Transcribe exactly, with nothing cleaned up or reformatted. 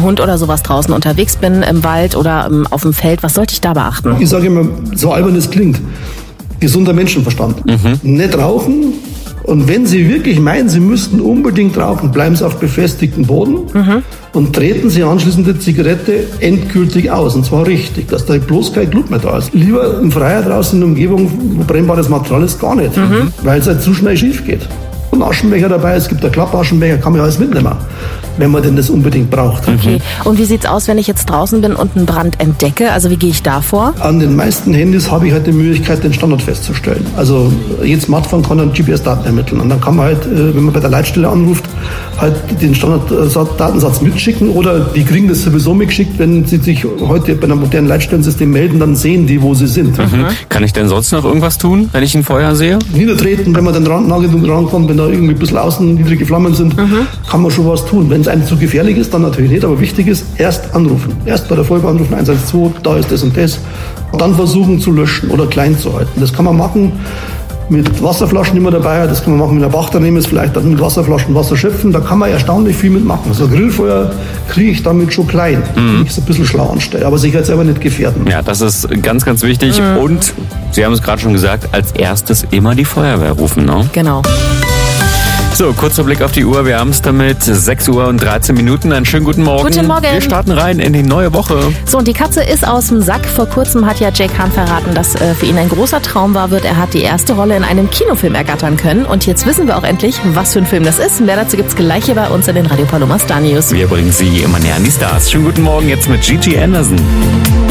Hund oder sowas draußen unterwegs bin, im Wald oder ähm, auf dem Feld, was sollte ich da beachten? Ich sage immer, so albern es klingt, gesunder Menschenverstand. Mhm. Nicht rauchen. Und wenn Sie wirklich meinen, Sie müssten unbedingt rauchen, bleiben Sie auf befestigtem Boden mhm. und treten Sie anschließend die Zigarette endgültig aus. Und zwar richtig, dass da bloß kein Glut mehr da ist. Lieber im Freien draußen in der Umgebung, wo brennbares Material ist, gar nicht, mhm. weil es halt zu schnell schief geht. Ein Aschenbecher dabei, es gibt einen Klappaschenbecher, kann man alles mitnehmen, wenn man denn das unbedingt braucht. Okay. Und wie sieht's aus, wenn ich jetzt draußen bin und einen Brand entdecke? Also wie gehe ich da vor? An den meisten Handys habe ich halt die Möglichkeit, den Standort festzustellen. Also jedes Smartphone kann dann G P S-Daten ermitteln. Und dann kann man halt, wenn man bei der Leitstelle anruft, halt den Standarddatensatz mitschicken oder die kriegen das sowieso mitgeschickt, wenn sie sich heute bei einem modernen Leitstellensystem melden, dann sehen die, wo sie sind. Mhm. Kann ich denn sonst noch irgendwas tun, wenn ich ein Feuer sehe? Niedertreten, wenn man dann nah genug rankommt, wenn da irgendwie ein bisschen außen niedrige Flammen sind, mhm. kann man schon was tun. Wenn es einem zu gefährlich ist, dann natürlich nicht, aber wichtig ist, erst anrufen. Erst bei der Feuerwehr anrufen, eins eins zwei, da ist das und das. Und dann versuchen zu löschen oder klein zu halten. Das kann man machen mit Wasserflaschen immer dabei, das kann man machen mit einer Bachternehmen, vielleicht dann mit Wasserflaschen Wasser schöpfen, da kann man erstaunlich viel mitmachen. Also Grillfeuer kriege ich damit schon klein, mhm. ich es ein bisschen schlau anstelle, aber sich halt selber nicht gefährden. Ja, das ist ganz, ganz wichtig mhm. und Sie haben es gerade schon gesagt, als erstes immer die Feuerwehr rufen, ne? Genau. So, kurzer Blick auf die Uhr. Wir haben es damit sechs Uhr und dreizehn Minuten. Einen schönen guten Morgen. Guten Morgen. Wir starten rein in die neue Woche. So, und die Katze ist aus dem Sack. Vor kurzem hat ja Jake Hahn verraten, dass äh, für ihn ein großer Traum war wird. Er hat die erste Rolle in einem Kinofilm ergattern können. Und jetzt wissen wir auch endlich, was für ein Film das ist. Mehr dazu gibt's gleich hier bei uns in den Radio Paloma Star News. Wir bringen Sie immer näher an die Stars. Schönen guten Morgen jetzt mit Gigi Anderson.